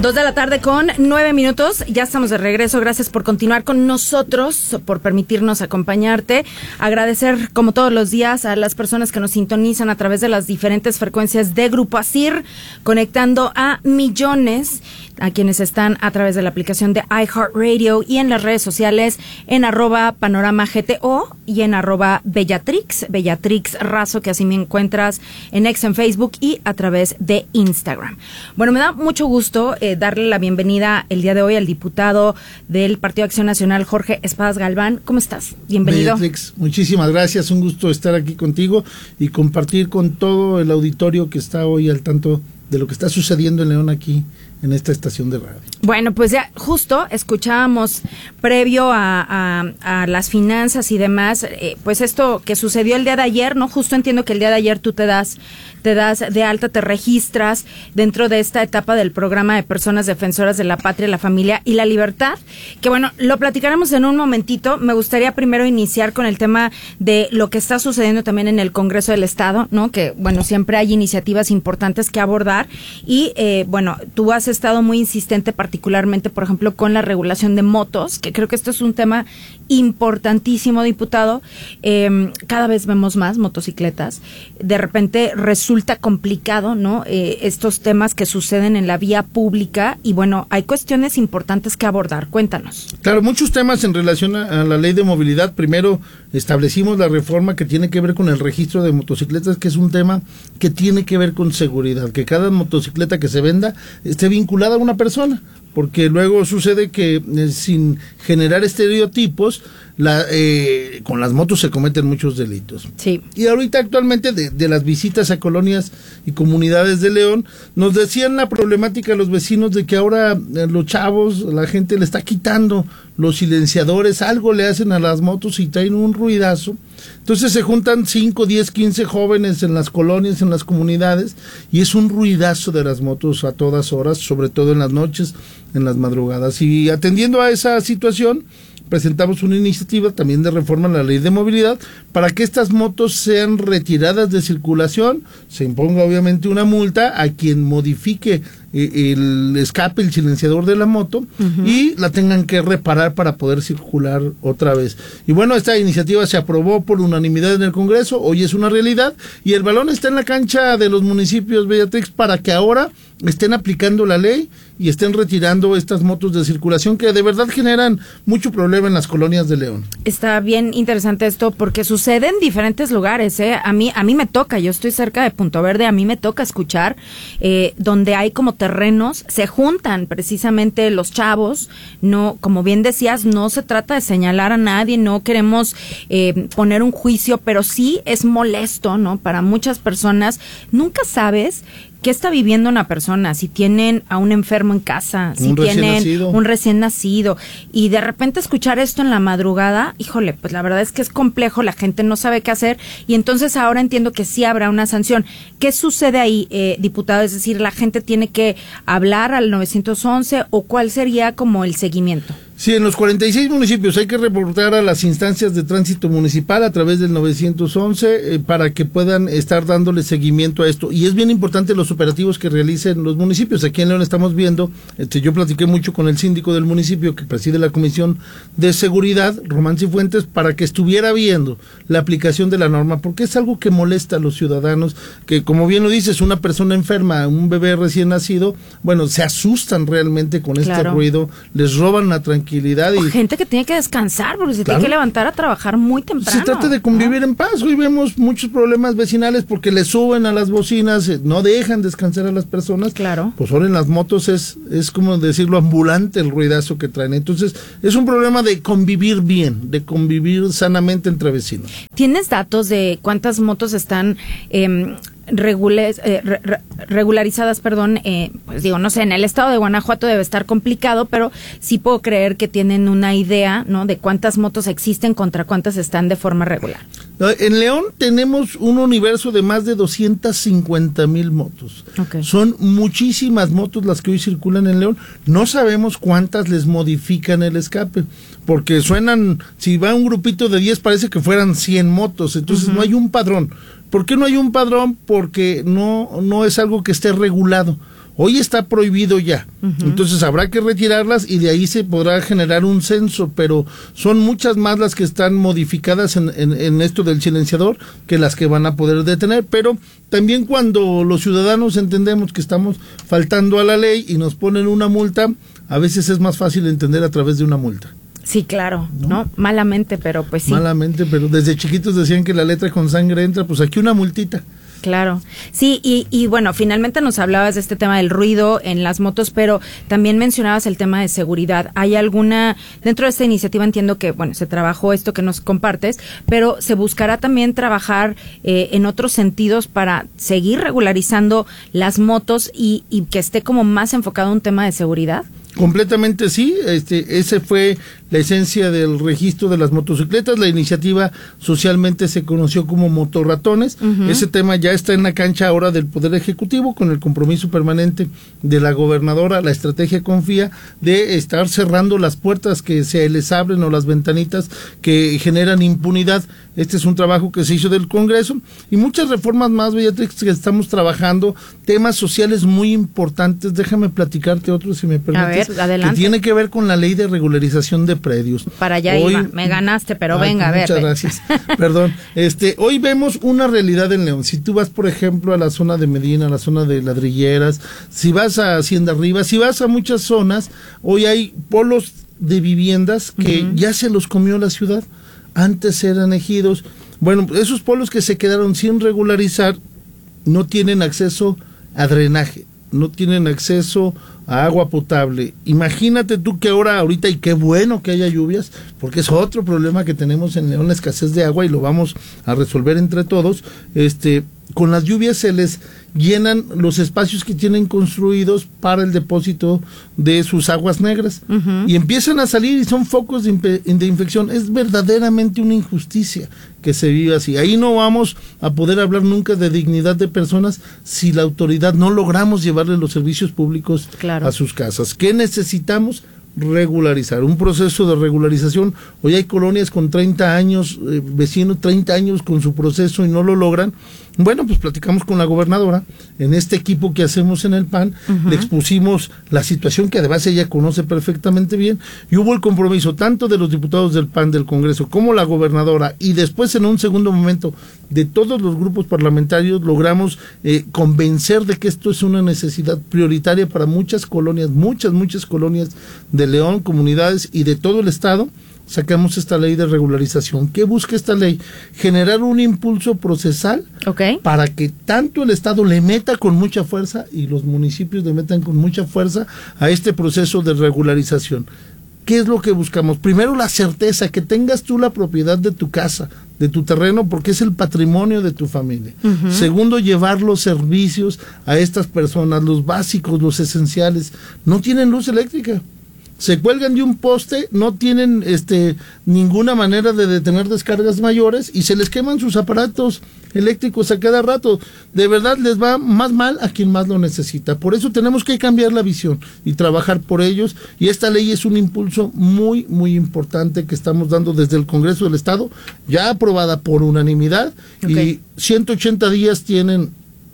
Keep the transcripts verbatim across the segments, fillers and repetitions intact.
Dos de la tarde con nueve minutos, ya estamos de regreso, gracias por continuar con nosotros, por permitirnos acompañarte, agradecer como todos los días a las personas que nos sintonizan a través de las diferentes frecuencias de Grupo Asir, conectando a millones, a quienes están a través de la aplicación de iHeartRadio y en las redes sociales en arroba panorama G T O y en arroba Bellatrix, Bellatrix Razo, que así me encuentras en X en Facebook y a través de Instagram. Bueno, me da mucho gusto eh, darle la bienvenida el día de hoy al diputado del Partido Acción Nacional, Jorge Espadas Galván. ¿Cómo estás? Bienvenido. Beatrix, muchísimas gracias, un gusto estar aquí contigo y compartir con todo el auditorio que está hoy al tanto de lo que está sucediendo en León aquí en esta estación de radio. Bueno, pues ya justo escuchábamos previo a, a, a las finanzas y demás, eh, pues esto que sucedió el día de ayer, ¿no? Justo entiendo que el día de ayer tú te das te das de alta, te registras dentro de esta etapa del programa de personas defensoras de la patria, la familia y la libertad, que bueno, lo platicaremos en un momentito. Me gustaría primero iniciar con el tema de lo que está sucediendo también en el Congreso del Estado, ¿no? Que bueno, siempre hay iniciativas importantes que abordar y eh, bueno, tú has estado muy insistente particularmente, por ejemplo, con la regulación de motos, que creo que esto es un tema importantísimo, diputado. Eh, cada vez vemos más motocicletas. De repente resulta complicado, ¿no? Eh, estos temas que suceden en la vía pública y bueno, hay cuestiones importantes que abordar. Cuéntanos. Claro, muchos temas en relación a, a la ley de movilidad. Primero, establecimos la reforma que tiene que ver con el registro de motocicletas, que es un tema que tiene que ver con seguridad, que cada motocicleta que se venda esté vinculada a una persona, porque luego sucede que eh, sin generar estereotipos, la, eh, con las motos se cometen muchos delitos. Sí. Y ahorita actualmente de, de las visitas a colonias y comunidades de León, nos decían la problemática a los vecinos de que ahora eh, los chavos, la gente le está quitando los silenciadores, algo le hacen a las motos y traen un ruidazo. Entonces se juntan cinco, diez, quince jóvenes en las colonias, en las comunidades, y es un ruidazo de las motos a todas horas, sobre todo en las noches, en las madrugadas. Y atendiendo a esa situación, presentamos una iniciativa también de reforma a la ley de movilidad para que estas motos sean retiradas de circulación, se imponga obviamente una multa a quien modifique eh, el escape, el silenciador de la moto, uh-huh, y la tengan que reparar para poder circular otra vez. Y bueno, esta iniciativa se aprobó por unanimidad en el Congreso, hoy es una realidad y el balón está en la cancha de los municipios, Beatrix, para que ahora estén aplicando la ley y estén retirando estas motos de circulación que de verdad generan mucho problema en las colonias de León. Está bien interesante esto porque sucede en diferentes lugares, ¿eh? A mí, a mí me toca, yo estoy cerca de Punto Verde, a mí me toca escuchar eh, donde hay como terrenos, se juntan precisamente los chavos, no, como bien decías, no se trata de señalar a nadie, no queremos eh, poner un juicio, pero sí es molesto, ¿no? Para muchas personas, nunca sabes ¿qué está viviendo una persona? Si tienen a un enfermo en casa, si un tienen nacido. un recién nacido, y de repente escuchar esto en la madrugada, híjole, pues la verdad es que es complejo, la gente no sabe qué hacer, y entonces ahora entiendo que sí habrá una sanción. ¿Qué sucede ahí, eh, diputado? Es decir, ¿la gente tiene que hablar al nueve once o cuál sería como el seguimiento? Sí, en los cuarenta y seis municipios hay que reportar a las instancias de tránsito municipal a través del nueve once eh, para que puedan estar dándole seguimiento a esto. Y es bien importante los operativos que realicen los municipios. Aquí en León estamos viendo, este, yo platiqué mucho con el síndico del municipio que preside la Comisión de Seguridad, Román Cifuentes, para que estuviera viendo la aplicación de la norma, porque es algo que molesta a los ciudadanos, que como bien lo dices, una persona enferma, un bebé recién nacido, bueno, se asustan realmente con este claro. ruido, les roban la tranquilidad. Y o gente que tiene que descansar porque se claro. tiene que levantar a trabajar muy temprano. Se trata de convivir ¿no? en paz. Hoy vemos muchos problemas vecinales porque le suben a las bocinas, no dejan descansar a las personas. Claro. Pues ahora en las motos es, es como decirlo, ambulante el ruidazo que traen. Entonces es un problema de convivir bien, de convivir sanamente entre vecinos. ¿Tienes datos de cuántas motos están eh, Regules, eh, re, re, regularizadas, perdón, eh, pues digo, no sé, en el estado de Guanajuato debe estar complicado, pero sí puedo creer que tienen una idea, ¿no?, de cuántas motos existen contra cuántas están de forma regular. En León tenemos un universo de más de doscientas cincuenta mil motos. Okay. Son muchísimas motos las que hoy circulan en León. No sabemos cuántas les modifican el escape, porque suenan, si va un grupito de diez parece que fueran cien motos, entonces uh-huh. no hay un padrón. ¿Por qué no hay un padrón? Porque no, no es algo que esté regulado. Hoy está prohibido ya, uh-huh. Entonces habrá que retirarlas y de ahí se podrá generar un censo, pero son muchas más las que están modificadas en, en, en esto del silenciador que las que van a poder detener, pero también cuando los ciudadanos entendemos que estamos faltando a la ley y nos ponen una multa, a veces es más fácil entender a través de una multa. Sí, claro, ¿no? ¿no? Malamente, pero pues sí. Malamente, pero desde chiquitos decían que la letra con sangre entra, pues aquí una multita. Claro, sí, y, y bueno, finalmente nos hablabas de este tema del ruido en las motos, pero también mencionabas el tema de seguridad. ¿Hay alguna, dentro de esta iniciativa entiendo que, bueno, se trabajó esto que nos compartes, pero se buscará también trabajar eh, en otros sentidos para seguir regularizando las motos y, y que esté como más enfocado a un tema de seguridad? Completamente sí, este, ese fue la esencia del registro de las motocicletas. La iniciativa socialmente se conoció como Motorratones. Uh-huh. Ese tema ya está en la cancha ahora del Poder Ejecutivo, con el compromiso permanente de la gobernadora. La estrategia confía de estar cerrando las puertas que se les abren o las ventanitas que generan impunidad. Este es un trabajo que se hizo del Congreso y muchas reformas más, Beatriz, que estamos trabajando, temas sociales muy importantes. Déjame platicarte otro, si me permites. A ver, adelante. Que tiene que ver con la ley de regularización de predios. Para allá hoy, iba, me ganaste, pero ay, venga, a ver. Muchas gracias. Perdón. Este, hoy vemos una realidad en León. Si tú vas, por ejemplo, a la zona de Medina, a la zona de Ladrilleras, si vas a Hacienda Arriba, si vas a muchas zonas, hoy hay polos de viviendas que uh-huh. ya se los comió la ciudad. Antes eran ejidos. Bueno, esos polos que se quedaron sin regularizar no tienen acceso a drenaje, no tienen acceso a agua potable. Imagínate tú que ahora, ahorita, y qué bueno que haya lluvias, porque es otro problema que tenemos en León, la escasez de agua, y lo vamos a resolver entre todos. Este, con las lluvias se les llenan los espacios que tienen construidos para el depósito de sus aguas negras, uh-huh. y empiezan a salir y son focos de, impe- de infección. Es verdaderamente una injusticia que se vive así. Ahí no vamos a poder hablar nunca de dignidad de personas si la autoridad no logramos llevarle los servicios públicos claro. a sus casas. ¿Qué necesitamos? Regularizar, un proceso de regularización. Hoy hay colonias con treinta años, eh, vecinos treinta años con su proceso y no lo logran. Bueno, pues platicamos con la gobernadora, en este equipo que hacemos en el P A N, uh-huh. le expusimos la situación que además ella conoce perfectamente bien, y hubo el compromiso tanto de los diputados del P A N del Congreso como la gobernadora, y después en un segundo momento de todos los grupos parlamentarios logramos eh, convencer de que esto es una necesidad prioritaria para muchas colonias, muchas, muchas colonias de León, comunidades y de todo el estado. Sacamos esta ley de regularización. ¿Qué busca esta ley? Generar un impulso procesal okay. para que tanto el Estado le meta con mucha fuerza y los municipios le metan con mucha fuerza a este proceso de regularización. ¿Qué es lo que buscamos? Primero, la certeza, que tengas tú la propiedad de tu casa, de tu terreno, porque es el patrimonio de tu familia. Uh-huh. Segundo, llevar los servicios a estas personas, los básicos, los esenciales. No tienen luz eléctrica. Se cuelgan de un poste, no tienen este ninguna manera de detener descargas mayores y se les queman sus aparatos eléctricos a cada rato. De verdad les va más mal a quien más lo necesita. Por eso tenemos que cambiar la visión y trabajar por ellos, y esta ley es un impulso muy, muy importante que estamos dando desde el Congreso del Estado, ya aprobada por unanimidad, okay. y ciento ochenta días tienen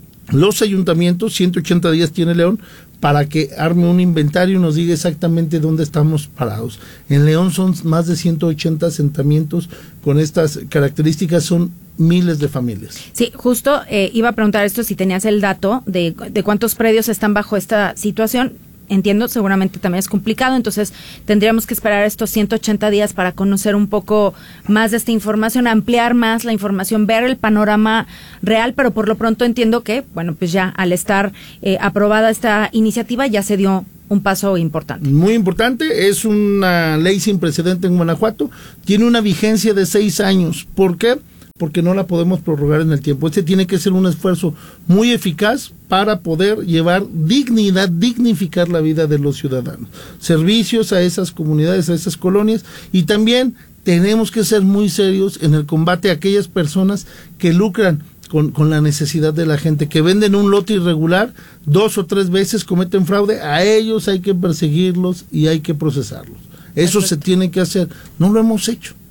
los ayuntamientos, ciento ochenta días tiene León, para que arme un inventario y nos diga exactamente dónde estamos parados. En León son más de ciento ochenta asentamientos con estas características, son miles de familias. Sí, justo eh, iba a preguntar esto, si tenías el dato de, de cuántos predios están bajo esta situación. Entiendo, seguramente también es complicado, entonces tendríamos que esperar estos ciento ochenta días para conocer un poco más de esta información, ampliar más la información, ver el panorama real, pero por lo pronto entiendo que, bueno, pues ya al estar eh, aprobada esta iniciativa ya se dio un paso importante. Muy importante, es una ley sin precedente en Guanajuato, tiene una vigencia de seis años. ¿Por qué? Porque no la podemos prorrogar en el tiempo. Este tiene que ser un esfuerzo muy eficaz para poder llevar dignidad, dignificar la vida de los ciudadanos. Servicios a esas comunidades, a esas colonias, y también tenemos que ser muy serios en el combate a aquellas personas que lucran con, con la necesidad de la gente, que venden un lote irregular, dos o tres veces cometen fraude. A ellos hay que perseguirlos y hay que procesarlos. Eso Perfecto. Se tiene que hacer. No lo hemos hecho.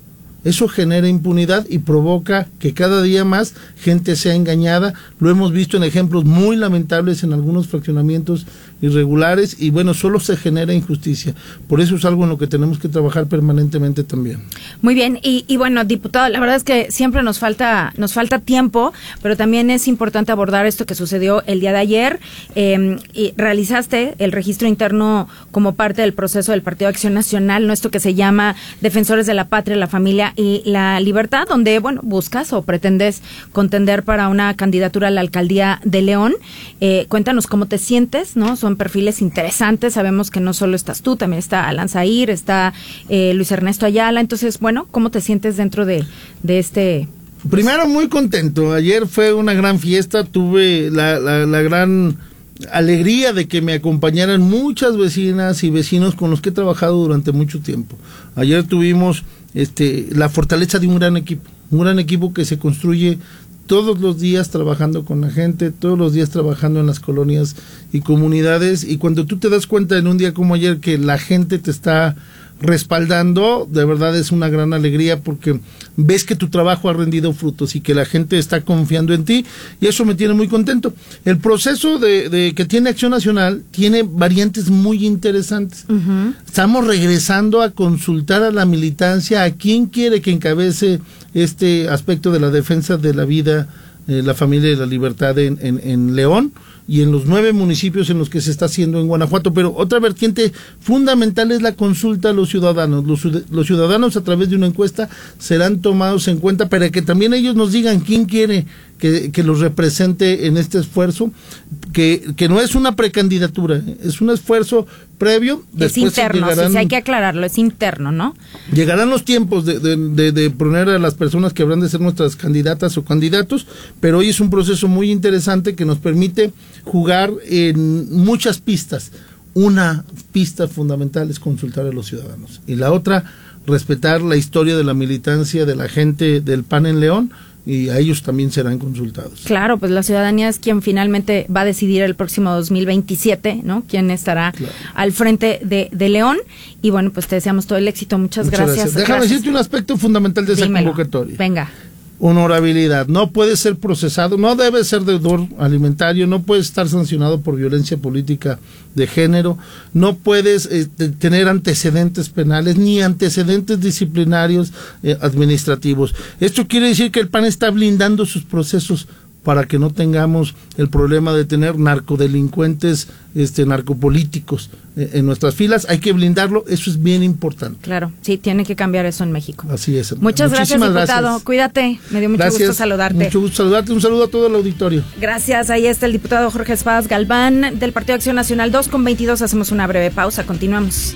Eso genera impunidad y provoca que cada día más gente sea engañada. Lo hemos visto en ejemplos muy lamentables en algunos fraccionamientos irregulares y bueno, solo se genera injusticia. Por eso es algo en lo que tenemos que trabajar permanentemente también. Muy bien, y, y bueno, diputado, la verdad es que siempre nos falta nos falta tiempo, pero también es importante abordar esto que sucedió el día de ayer. Eh, y realizaste el registro interno como parte del proceso del Partido Acción Nacional, ¿no? Esto que se llama Defensores de la Patria, la Familia y la Libertad, donde, bueno, buscas o pretendes contender para una candidatura a la alcaldía de León. Eh, cuéntanos cómo te sientes, ¿no? Son perfiles interesantes, sabemos que no solo estás tú, también está Alan Zahir, está eh, Luis Ernesto Ayala, entonces, bueno, ¿cómo te sientes dentro de, de este...? Primero, muy contento. Ayer fue una gran fiesta, tuve la, la, la gran alegría de que me acompañaran muchas vecinas y vecinos con los que he trabajado durante mucho tiempo. Ayer tuvimos este la fortaleza de un gran equipo, un gran equipo que se construye todos los días trabajando con la gente, todos los días trabajando en las colonias y comunidades, y cuando tú te das cuenta en un día como ayer que la gente te está respaldando, de verdad es una gran alegría porque ves que tu trabajo ha rendido frutos y que la gente está confiando en ti y eso me tiene muy contento. El proceso de, de que tiene Acción Nacional tiene variantes muy interesantes. Uh-huh. Estamos regresando a consultar a la militancia a quién quiere que encabece este aspecto de la defensa de la vida, eh, la familia y la libertad en, en, en León y en los nueve municipios en los que se está haciendo en Guanajuato, pero otra vertiente fundamental es la consulta a los ciudadanos. Los, los ciudadanos a través de una encuesta serán tomados en cuenta para que también ellos nos digan quién quiere que, que los represente en este esfuerzo, que, que no es una precandidatura, es un esfuerzo previo. Es interno, llegarán, sí, hay que aclararlo, es interno, ¿no? Llegarán los tiempos de, de, de, de poner a las personas que habrán de ser nuestras candidatas o candidatos, pero hoy es un proceso muy interesante que nos permite jugar en muchas pistas. Una pista fundamental es consultar a los ciudadanos y la otra, respetar la historia de la militancia de la gente del P A N en León, y a ellos también serán consultados. Claro, pues la ciudadanía es quien finalmente va a decidir el próximo dos mil veintisiete, ¿no? Quién estará claro. al frente de, de León. Y bueno, pues te deseamos todo el éxito. Muchas, Muchas gracias. gracias. Déjame gracias. decirte un aspecto fundamental de esa Dímelo. convocatoria. Venga. Honorabilidad, no puede ser procesado, no debe ser deudor alimentario, no puede estar sancionado por violencia política de género, no puedes eh, tener antecedentes penales ni antecedentes disciplinarios eh, administrativos. Esto quiere decir que el P A N está blindando sus procesos para que no tengamos el problema de tener narcodelincuentes, este, narcopolíticos eh, en nuestras filas. Hay que blindarlo, eso es bien importante. Claro, sí, tiene que cambiar eso en México. Así es. Muchas gracias, diputado. Gracias. Cuídate, me dio mucho gracias. gusto saludarte. Mucho gusto saludarte, un saludo a todo el auditorio. Gracias, ahí está el diputado Jorge Espadas Galván del Partido Acción Nacional. Dos con veintidós, hacemos una breve pausa, continuamos.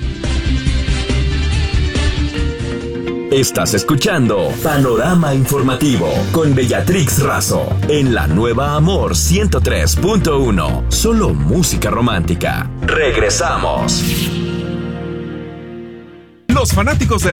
Estás escuchando Panorama Informativo con Bellatrix Razo en la nueva Amor ciento tres punto uno. Solo música romántica. Regresamos. Los fanáticos de